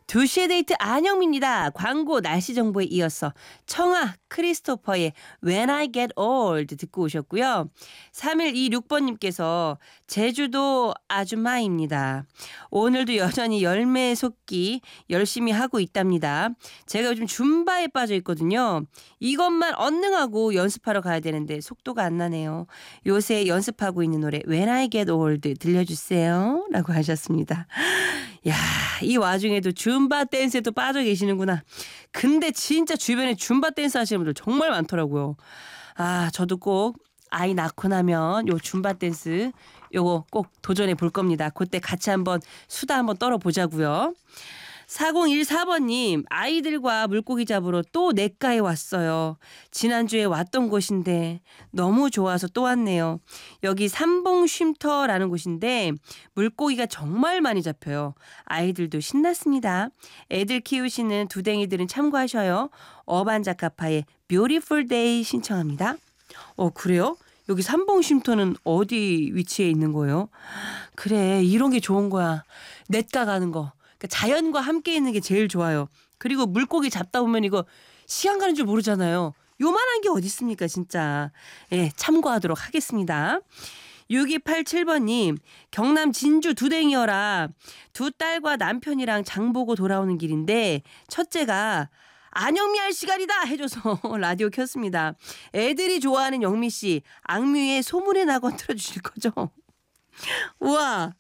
2시의 데이트 안영미입니다. 광고 날씨 정보에 이어서 청아 크리스토퍼의 When I Get Old 듣고 오셨고요. 3126번님께서 제주도 아줌마입니다. 오늘도 여전히 열매 솟기 열심히 하고 있답니다. 제가 요즘 줌바에 빠져 있거든요. 이것만 언능하고 연습하러 가야 되는데 속도가 안 나네요. 요새 연습하고 있는 노래 When I Get Old 들려주세요 라고 하셨습니다. 야, 이 와중에도 줌바 댄스에도 빠져 계시는구나. 근데 진짜 주변에 줌바 댄스 하시는 분들 정말 많더라고요. 아, 저도 꼭 아이 낳고 나면 요 줌바 댄스 요거 꼭 도전해 볼 겁니다. 그때 같이 한번 수다 한번 떨어보자고요. 4014번님, 아이들과 물고기 잡으러 또 냇가에 왔어요. 지난주에 왔던 곳인데 너무 좋아서 또 왔네요. 여기 삼봉쉼터라는 곳인데 물고기가 정말 많이 잡혀요. 아이들도 신났습니다. 애들 키우시는 두댕이들은 참고하셔요. 어반자카파의 Beautiful Day 신청합니다. 그래요? 여기 삼봉쉼터는 어디 위치해 있는 거예요? 그래, 이런 게 좋은 거야. 냇가 가는 거. 그러니까 자연과 함께 있는 게 제일 좋아요. 그리고 물고기 잡다 보면 이거 시간 가는 줄 모르잖아요. 요만한 게 어디 있습니까 진짜. 예, 참고하도록 하겠습니다. 6287번님, 경남 진주 두댕이어라. 두 딸과 남편이랑 장 보고 돌아오는 길인데 첫째가 안영미 할 시간이다 해줘서 라디오 켰습니다. 애들이 좋아하는 영미 씨, 악뮤의 소문의 낙원 틀어주실 거죠? 우와.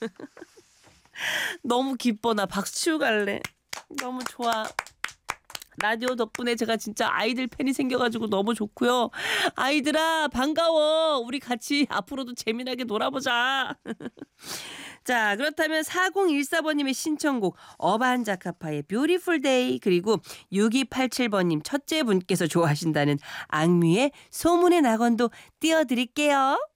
너무 기뻐. 나 박수 치고 갈래. 너무 좋아. 라디오 덕분에 제가 진짜 아이들 팬이 생겨가지고 너무 좋고요. 아이들아 반가워. 우리 같이 앞으로도 재미나게 놀아보자. 자, 그렇다면 4014번님의 신청곡 어반자카파의 Beautiful Day, 그리고 6287번님 첫째 분께서 좋아하신다는 악뮤의 소문의 낙원도 띄워드릴게요.